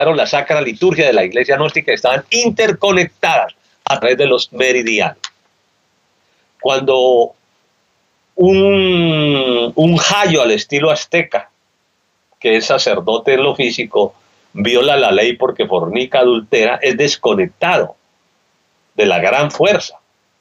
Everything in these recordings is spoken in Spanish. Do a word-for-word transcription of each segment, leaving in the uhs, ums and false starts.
la sacra liturgia de la iglesia gnóstica estaban interconectadas a través de los meridianos. Cuando un, un jayo al estilo azteca, que es sacerdote en lo físico, viola la ley porque fornica, adultera, es desconectado de la gran fuerza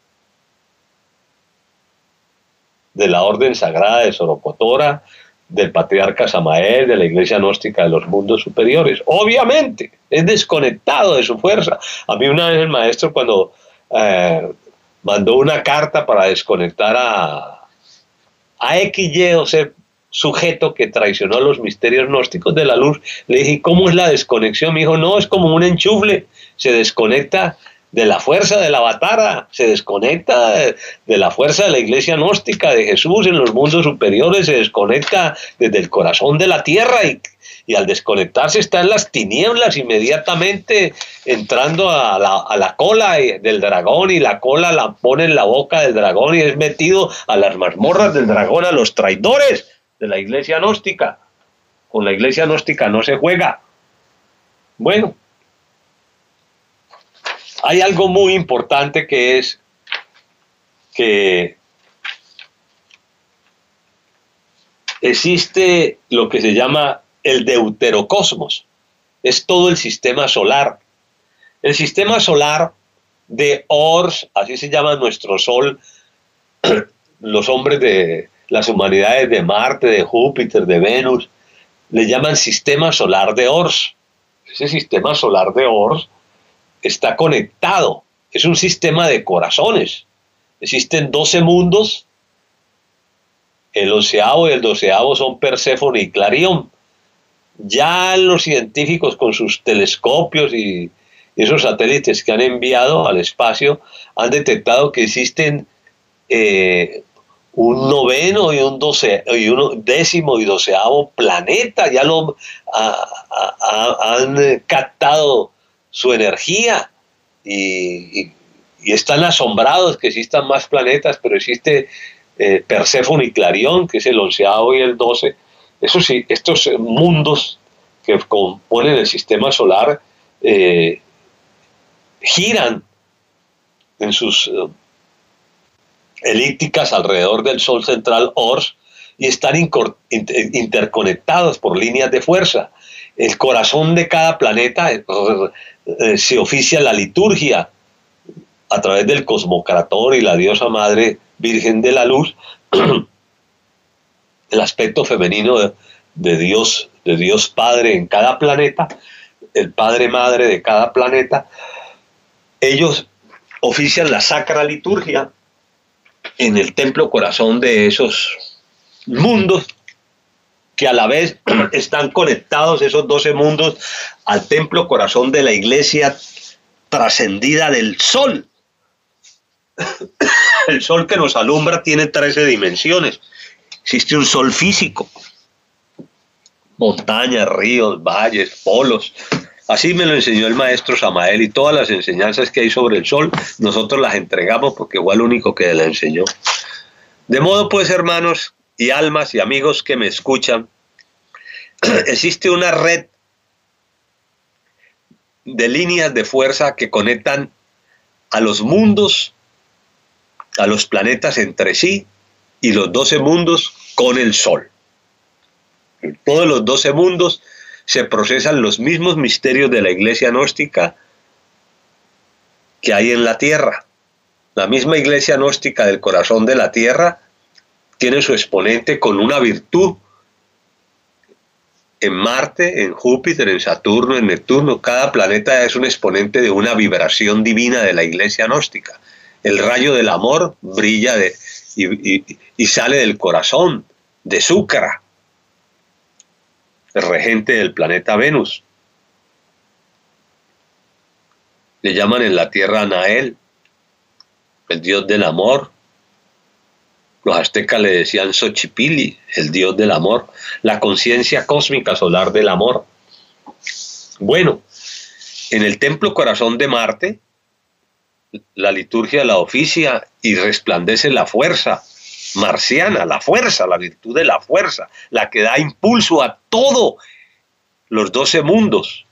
de la orden sagrada de Sorocotora, del patriarca Samael, de la iglesia gnóstica de los mundos superiores. Obviamente, es desconectado de su fuerza. A mí una vez el maestro, cuando eh, mandó una carta para desconectar a, a X, Y o Z sujeto que traicionó a los misterios gnósticos de la luz, le dije, ¿cómo es la desconexión? Me dijo, no, es como un enchufle, se desconecta de la fuerza de la avatara, se desconecta de, de la fuerza de la iglesia gnóstica de Jesús en los mundos superiores, se desconecta desde el corazón de la tierra y, y al desconectarse está en las tinieblas, inmediatamente entrando a la, a la cola del dragón, y la cola la pone en la boca del dragón y es metido a las mazmorras del dragón, a los traidores de la iglesia gnóstica. Con la iglesia gnóstica no se juega. Bueno, hay algo muy importante, que es que existe lo que se llama el deuterocosmos. Es todo el sistema solar. El sistema solar de Ors, así se llama nuestro Sol, los hombres de las humanidades de Marte, de Júpiter, de Venus, le llaman sistema solar de Ors. Ese sistema solar de Ors está conectado, es un sistema de corazones. Existen doce mundos, el onceavo y el doceavo son Perséfone y Clarión. Ya los científicos con sus telescopios y esos satélites que han enviado al espacio han detectado que existen eh, un noveno y un, doce, y un décimo y doceavo planeta. Ya lo a, a, a, han captado su energía y, y, y están asombrados que existan más planetas, pero existe eh, Perséfone y Clarión, que es el onceavo y el doce. Eso sí, estos mundos que componen el sistema solar eh, giran en sus eh, elípticas alrededor del Sol central Ors y están interconectados por líneas de fuerza. El corazón de cada planeta eh, eh, se oficia la liturgia a través del cosmocrator y la diosa madre Virgen de la Luz, el aspecto femenino de, de Dios, de Dios Padre en cada planeta, el Padre Madre de cada planeta. Ellos ofician la sacra liturgia en el templo corazón de esos mundos, que a la vez están conectados esos doce mundos al templo corazón de la iglesia trascendida del Sol. El Sol que nos alumbra tiene trece dimensiones. Existe un Sol físico, montañas, ríos, valles, polos. Así me lo enseñó el maestro Samael, y todas las enseñanzas que hay sobre el Sol nosotros las entregamos porque fue el único que la enseñó. De modo pues, hermanos y almas y amigos que me escuchan, existe una red de líneas de fuerza que conectan a los mundos, a los planetas entre sí, y los doce mundos con el Sol. En todos los doce mundos se procesan los mismos misterios de la iglesia gnóstica que hay en la Tierra. La misma iglesia gnóstica del corazón de la Tierra tiene su exponente con una virtud en Marte, en Júpiter, en Saturno, en Neptuno. Cada planeta es un exponente de una vibración divina de la iglesia gnóstica. El rayo del amor brilla de, y, y, y sale del corazón de Zúcara, el regente del planeta Venus. Le llaman en la tierra Anael, el dios del amor. Los aztecas le decían Xochipilli, el dios del amor, la conciencia cósmica solar del amor. Bueno, en el templo corazón de Marte, la liturgia la oficia y resplandece la fuerza marciana, la fuerza, la virtud de la fuerza, la que da impulso a todos los doce mundos.